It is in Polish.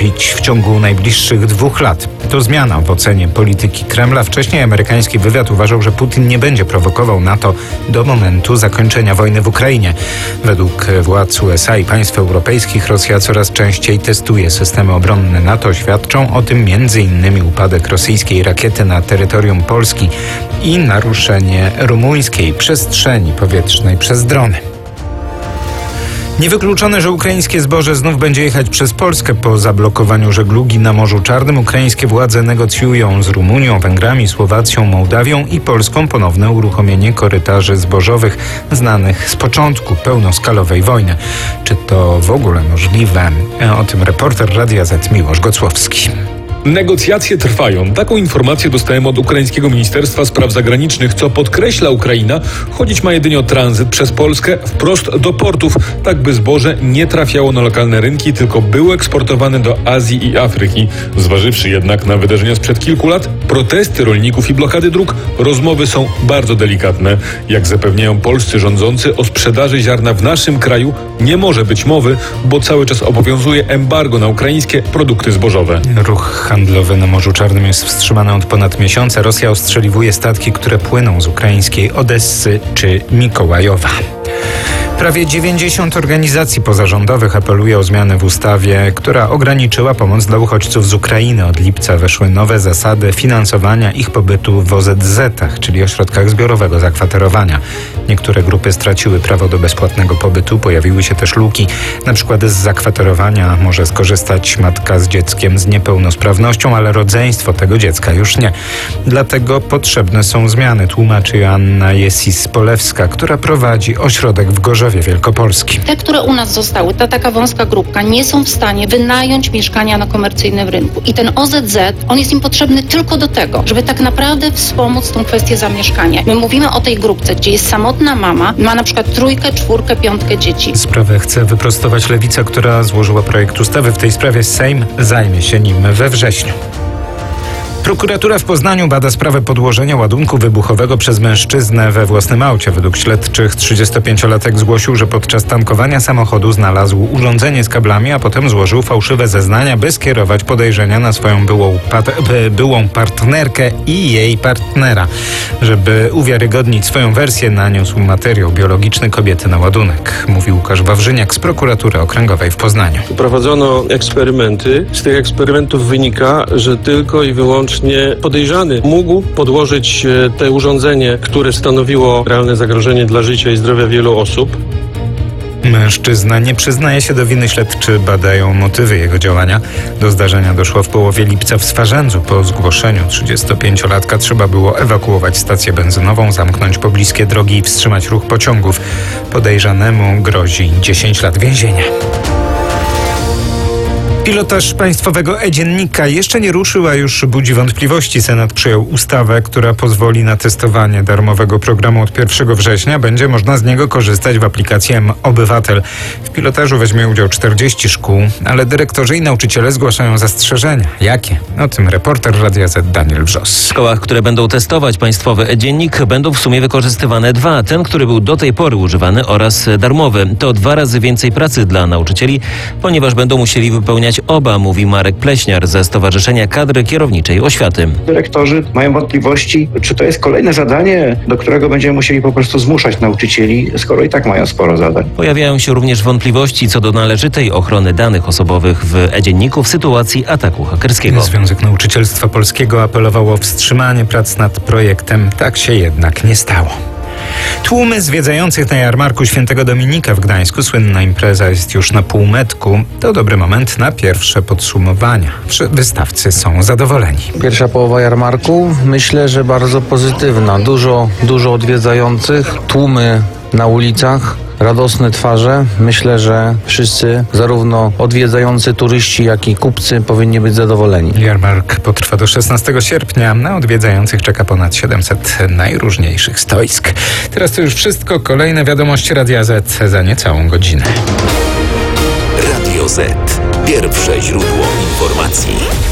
nastąpić w ciągu najbliższych 2 lat. To zmiana w ocenie polityki Kremla. Wcześniej amerykański wywiad uważał, że Putin nie będzie prowokował NATO do momentu zakończenia wojny w Ukrainie. Według władz USA i państw europejskich Rosja coraz częściej testuje systemy obronne NATO. Świadczą o tym m.in. upadek rosyjskiej rakiety na terytorium Polski i naruszenie rumuńskiej przestrzeni powietrznej przez drony. Niewykluczone, że ukraińskie zboże znów będzie jechać przez Polskę po zablokowaniu żeglugi na Morzu Czarnym. Ukraińskie władze negocjują z Rumunią, Węgrami, Słowacją, Mołdawią i Polską ponowne uruchomienie korytarzy zbożowych znanych z początku pełnoskalowej wojny. Czy to w ogóle możliwe? O tym reporter Radia Z Miłosz Gocłowski. Negocjacje trwają. Taką informację dostałem od ukraińskiego Ministerstwa Spraw Zagranicznych, co podkreśla Ukraina, chodzić ma jedynie o tranzyt przez Polskę wprost do portów, tak by zboże nie trafiało na lokalne rynki, tylko było eksportowane do Azji i Afryki. Zważywszy jednak na wydarzenia sprzed kilku lat, protesty rolników i blokady dróg, rozmowy są bardzo delikatne. Jak zapewniają polscy rządzący, o sprzedaży ziarna w naszym kraju nie może być mowy, bo cały czas obowiązuje embargo na ukraińskie produkty zbożowe. Ruch handlowy na Morzu Czarnym jest wstrzymany od ponad miesiąca. Rosja ostrzeliwuje statki, które płyną z ukraińskiej Odessy czy Mikołajowa. Prawie 90 organizacji pozarządowych apeluje o zmianę w ustawie, która ograniczyła pomoc dla uchodźców z Ukrainy. Od lipca weszły nowe zasady finansowania ich pobytu w OZZ-ach, czyli ośrodkach zbiorowego zakwaterowania. Niektóre grupy straciły prawo do bezpłatnego pobytu, pojawiły się też luki. Na przykład z zakwaterowania może skorzystać matka z dzieckiem z niepełnosprawnością, ale rodzeństwo tego dziecka już nie. Dlatego potrzebne są zmiany, tłumaczy Joanna Jesis-Polewska, która prowadzi ośrodek w Gorzowie Wielkopolskim. Te, które u nas zostały, ta taka wąska grupka, nie są w stanie wynająć mieszkania na komercyjnym rynku. I ten OZZ, on jest im potrzebny tylko do tego, żeby tak naprawdę wspomóc tą kwestię zamieszkania. My mówimy o tej grupce, gdzie jest samotna mama, ma na przykład 3, 4, 5 dzieci. Sprawę chce wyprostować Lewica, która złożyła projekt ustawy. W tej sprawie Sejm zajmie się nim we wrześniu. Prokuratura w Poznaniu bada sprawę podłożenia ładunku wybuchowego przez mężczyznę we własnym aucie. Według śledczych 35-latek zgłosił, że podczas tankowania samochodu znalazł urządzenie z kablami, a potem złożył fałszywe zeznania, by skierować podejrzenia na swoją byłą partnerkę i jej partnera. Żeby uwiarygodnić swoją wersję, naniósł materiał biologiczny kobiety na ładunek, mówił Łukasz Wawrzyniak z Prokuratury Okręgowej w Poznaniu. Prowadzono eksperymenty. Z tych eksperymentów wynika, że tylko i wyłącznie podejrzany mógł podłożyć te urządzenie, które stanowiło realne zagrożenie dla życia i zdrowia wielu osób. Mężczyzna nie przyznaje się do winy. Śledczy badają motywy jego działania. Do zdarzenia doszło w połowie lipca w Swarzędzu. Po zgłoszeniu 35-latka trzeba było ewakuować stację benzynową, zamknąć pobliskie drogi i wstrzymać ruch pociągów. Podejrzanemu grozi 10 lat więzienia. Pilotaż państwowego e-dziennika jeszcze nie ruszył, a już budzi wątpliwości. Senat przyjął ustawę, która pozwoli na testowanie darmowego programu od 1 września. Będzie można z niego korzystać w aplikacji mObywatel. W pilotażu weźmie udział 40 szkół, ale dyrektorzy i nauczyciele zgłaszają zastrzeżenia. Jakie? O tym reporter Radia Z Daniel Wrzos. W szkołach, które będą testować państwowy e-dziennik, będą w sumie wykorzystywane 2. Ten, który był do tej pory używany, oraz darmowy. To 2 razy więcej pracy dla nauczycieli, ponieważ będą musieli wypełniać oba, mówi Marek Pleśniar ze Stowarzyszenia Kadry Kierowniczej Oświaty. Dyrektorzy mają wątpliwości, czy to jest kolejne zadanie, do którego będziemy musieli po prostu zmuszać nauczycieli, skoro i tak mają sporo zadań. Pojawiają się również wątpliwości co do należytej ochrony danych osobowych w e-dzienniku w sytuacji ataku hakerskiego. Związek Nauczycielstwa Polskiego apelował o wstrzymanie prac nad projektem. Tak się jednak nie stało. Tłumy zwiedzających na jarmarku Świętego Dominika w Gdańsku. Słynna impreza jest już na półmetku. To dobry moment na pierwsze podsumowania. Wystawcy są zadowoleni. Pierwsza połowa jarmarku myślę, że bardzo pozytywna. Dużo odwiedzających, tłumy na ulicach, radosne twarze. Myślę, że wszyscy, zarówno odwiedzający turyści, jak i kupcy, powinni być zadowoleni. Jarmark potrwa do 16 sierpnia. Na odwiedzających czeka ponad 700 najróżniejszych stoisk. Teraz to już wszystko. Kolejne wiadomości Radia Z za niecałą godzinę. Radio Z. Pierwsze źródło informacji.